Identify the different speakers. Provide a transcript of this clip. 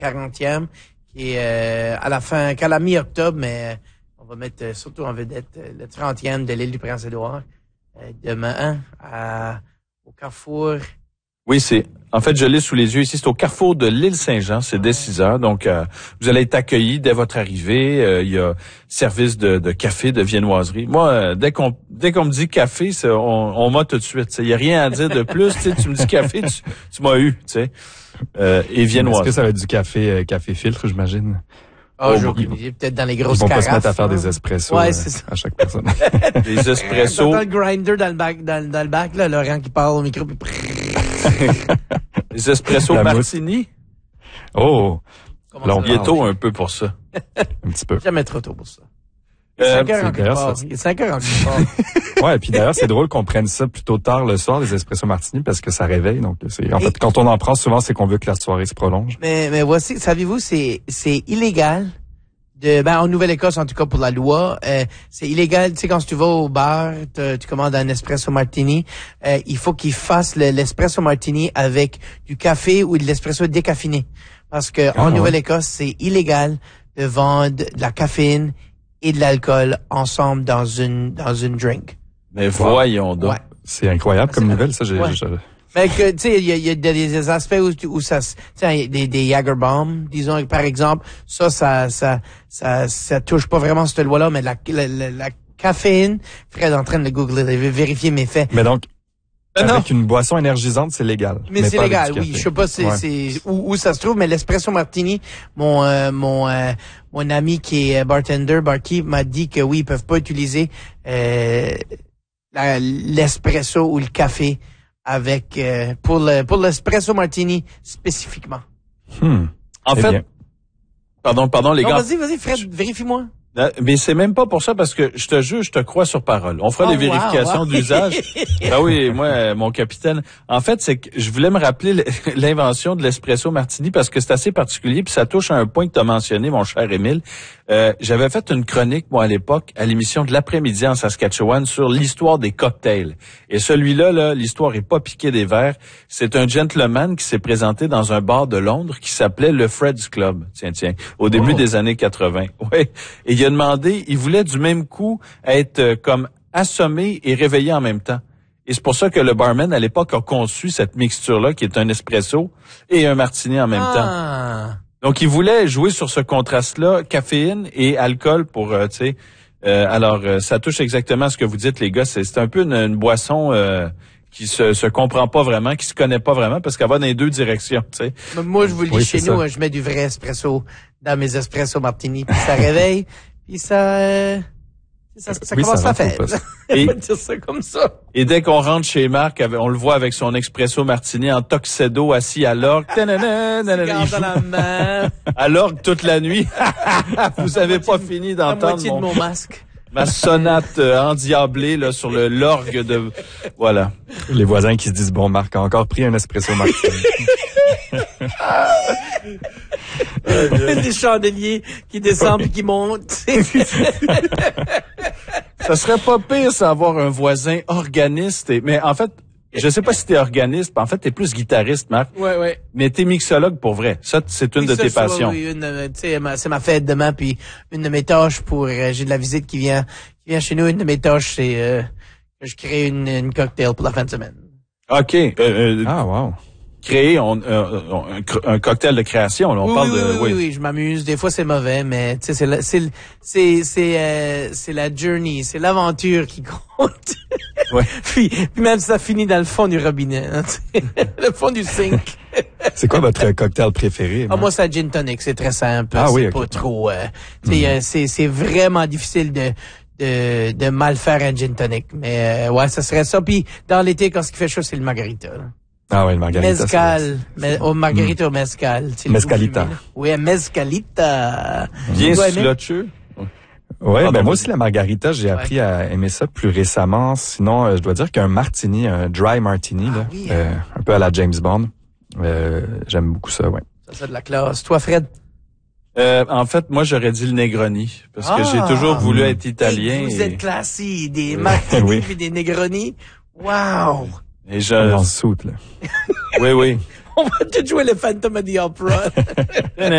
Speaker 1: 40e, qui est à la mi-octobre, mais on va mettre surtout en vedette le 30e de l'île du Prince-Édouard demain au Carrefour.
Speaker 2: Oui, en fait, je l'ai sous les yeux ici. C'est au carrefour de l'île Saint-Jean. C'est dès 6 heures. Donc, vous allez être accueillis dès votre arrivée. Il y a service de café, de viennoiserie. Moi, dès qu'on me dit café, on m'a tout de suite. Il y a rien à dire de plus. Tu me dis café, tu m'as eu. Et viennoiserie.
Speaker 3: Est-ce que ça va être du café filtre, j'imagine?
Speaker 1: J'ai aucune idée. Peut-être dans les grosses
Speaker 3: carafes. Ils vont pas se mettre à faire des espressos
Speaker 1: à
Speaker 3: chaque personne.
Speaker 2: Des espressos.
Speaker 1: Dans le grinder dans le bac, là, Laurent qui parle au micro.
Speaker 2: Les espressos martini.
Speaker 3: Oh.
Speaker 2: Bientôt un peu pour ça.
Speaker 3: Un petit peu.
Speaker 1: Jamais trop tôt pour ça. Il est 5 heures en quelque part.
Speaker 3: Ouais, puis d'ailleurs, c'est drôle qu'on prenne ça plutôt tard le soir, les espressos martini, parce que ça réveille. Donc, en fait, quand on en prend souvent, c'est qu'on veut que la soirée se prolonge.
Speaker 1: Mais voici, savez-vous, c'est illégal en Nouvelle-Écosse, en tout cas pour la loi, c'est illégal, tu sais, quand tu vas au bar, tu commandes un espresso martini, il faut qu'ils fassent l'espresso martini avec du café ou de l'espresso décaféiné. Parce que en Nouvelle-Écosse, c'est illégal de vendre de la caféine et de l'alcool ensemble dans une drink.
Speaker 2: Mais voyons donc.
Speaker 1: Ouais.
Speaker 3: C'est incroyable comme nouvelle, ça.
Speaker 1: Mais que, tu sais, il y a des aspects où ça, tu sais, des Jagerbomb, disons, par exemple, ça touche pas vraiment cette loi-là, mais la caféine, Fred est en train de googler, de vérifier mes faits.
Speaker 3: Mais donc, avec une boisson énergisante, c'est légal.
Speaker 1: Mais c'est légal, oui. Je sais pas où ça se trouve, mais l'espresso martini, mon ami qui est barkeep m'a dit que oui, ils peuvent pas utiliser, l'espresso ou le café avec pour l'espresso martini spécifiquement.
Speaker 2: En fait, pardon les gars.
Speaker 1: Vas-y Fred, vérifie-moi.
Speaker 2: Mais c'est même pas pour ça parce que je te jure, je te crois sur parole. On fera des vérifications d'usage. Ah oui, moi, mon capitaine. En fait, c'est que je voulais me rappeler l'invention de l'espresso martini parce que c'est assez particulier puis ça touche à un point que tu as mentionné, mon cher Émile. J'avais fait une chronique, moi, à l'époque, à l'émission de l'après-midi en Saskatchewan sur l'histoire des cocktails. Et celui-là, l'histoire est pas piquée des verres. C'est un gentleman qui s'est présenté dans un bar de Londres qui s'appelait le Fred's Club. Tiens, au début des années 80. Ouais. Et il a demandé, il voulait du même coup être comme assommé et réveillé en même temps. Et c'est pour ça que le barman, à l'époque, a conçu cette mixture-là qui est un espresso et un martini en même temps. Donc, il voulait jouer sur ce contraste-là, caféine et alcool pour, tu sais. Alors, ça touche exactement à ce que vous dites, les gars. C'est un peu une boisson qui se comprend pas vraiment, qui se connaît pas vraiment, parce qu'elle va dans les deux directions, tu sais.
Speaker 1: Moi, je vous le dis, chez nous, je mets du vrai espresso dans mes espresso martini, puis ça réveille, puis ça commence à faire.
Speaker 2: Et,
Speaker 1: on va dire ça comme ça.
Speaker 2: Et dès qu'on rentre chez Marc, on le voit avec son espresso martini en tuxedo assis à l'orgue. À l'orgue toute la nuit. Vous avez pas fini d'entendre
Speaker 1: la moitié de mon masque.
Speaker 2: Ma sonate endiablée là sur l'orgue de voilà.
Speaker 3: Les voisins qui se disent bon, Marc a encore pris un espresso martini.
Speaker 1: Des chandeliers qui descendent et qui montent.
Speaker 2: Ça serait pas pire, ça, avoir un voisin organiste. Mais en fait, je sais pas si t'es organiste. En fait, t'es plus guitariste, Marc.
Speaker 1: Ouais.
Speaker 2: Mais t'es mixologue pour vrai. Ça, c'est une de tes passions.
Speaker 1: Oui, c'est ma fête demain, puis une de mes tâches pour, j'ai de la visite qui vient chez nous. Une de mes tâches, c'est que je crée une cocktail pour la fin de semaine.
Speaker 2: OK.
Speaker 3: Wow.
Speaker 2: Créer un cocktail de création. Là, on parle de.
Speaker 1: Oui, je m'amuse. Des fois, c'est mauvais, mais tu sais, c'est la journey, c'est l'aventure qui compte.
Speaker 2: Ouais.
Speaker 1: puis même ça finit dans le fond du robinet, hein, le fond du sink.
Speaker 3: C'est quoi votre cocktail préféré?
Speaker 1: Moi, c'est la gin tonic. C'est très simple. Pas trop. C'est vraiment difficile de mal faire un gin tonic. Mais ça serait ça. Puis dans l'été, quand ce qui fait chaud, c'est le margarita. Là.
Speaker 3: Ah oui, le margarita.
Speaker 1: Mezcal. Margarita au mezcal.
Speaker 3: Mezcalita.
Speaker 1: Oui, mezcalita.
Speaker 2: Bien slotcheux.
Speaker 3: Ouais, moi aussi, la margarita, j'ai appris à aimer ça plus récemment. Sinon, je dois dire qu'un martini, un dry martini, un peu à la James Bond, j'aime beaucoup ça, ouais.
Speaker 1: Ça, de la classe. Toi, Fred?
Speaker 2: En fait, moi, j'aurais dit le Negroni. Parce que j'ai toujours voulu être italien.
Speaker 1: Vous êtes classy. Des martinis puis des Negroni. Wow!
Speaker 2: Et
Speaker 3: en soute, là.
Speaker 2: Oui.
Speaker 1: On va te jouer le Phantom of the Opera.